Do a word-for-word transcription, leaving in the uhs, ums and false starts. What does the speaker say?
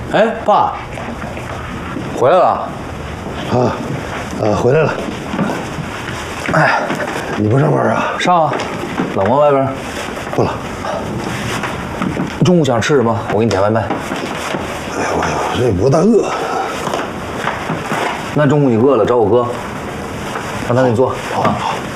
哎，爸，回来了。 啊，呃，回来了。哎，你不上班啊？ 上啊，冷吗外边？ 不冷。 中午想吃什么？我给你点外卖。 哎呦我这不大饿。 那中午你饿了找我哥，让他给你做。 好，好。